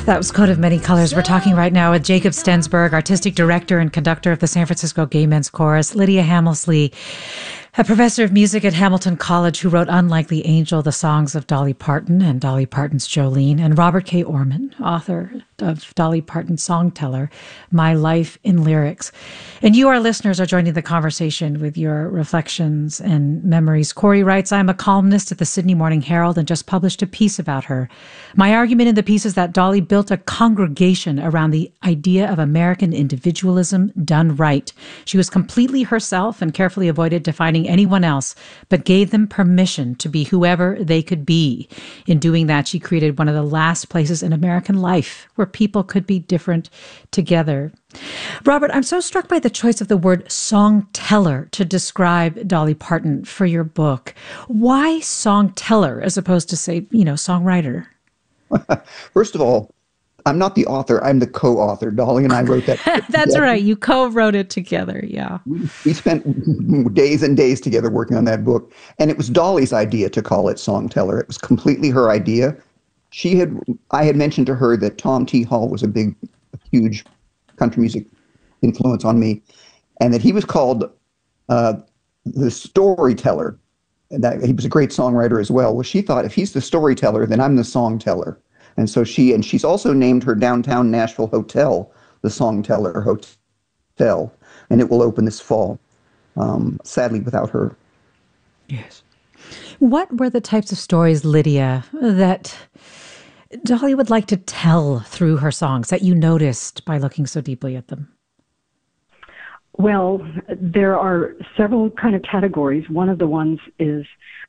That was Coat of Many Colors. We're talking right now with Jacob Stensberg, artistic director and conductor of the San Francisco Gay Men's Chorus, Lydia Hammersley, a professor of music at Hamilton College who wrote Unlikely Angel, the songs of Dolly Parton and Dolly Parton's Jolene, and Robert K. Orman, author of Dolly Parton's Songteller, My Life in Lyrics. And you, our listeners, are joining the conversation with your reflections and memories. Corey writes, I'm a columnist at the Sydney Morning Herald and just published a piece about her. My argument in the piece is that Dolly built a congregation around the idea of American individualism done right. She was completely herself and carefully avoided defining anyone else, but gave them permission to be whoever they could be. In doing that, she created one of the last places in American life where people could be different together. Robert, I'm so struck by the choice of the word songteller to describe Dolly Parton for your book. Why songteller as opposed to, say, songwriter? First of all, I'm not the author. I'm the co-author. Dolly and I wrote that. That's right. You co-wrote it together. Yeah. We spent days and days together working on that book. And it was Dolly's idea to call it Songteller. It was completely her idea. I had mentioned to her that Tom T. Hall was a huge country music influence on me, and that he was called the storyteller, and that he was a great songwriter as well. Well, she thought, if he's the storyteller, then I'm the songteller. And so she's also named her downtown Nashville hotel the Songteller Hotel, and it will open this fall, sadly without her. Yes. What were the types of stories, Lydia, that Dolly would like to tell through her songs that you noticed by looking so deeply at them? Well, there are several kind of categories. One of the ones is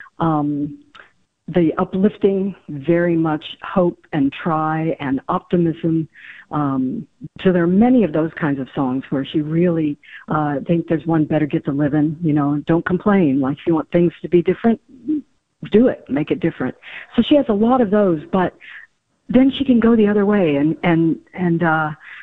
the uplifting, very much hope and try and optimism. So there are many of those kinds of songs where she really, I think there's one, Better Get to Livin', don't complain. Like, if you want things to be different, do it, make it different. So she has a lot of those, but then she can go the other way and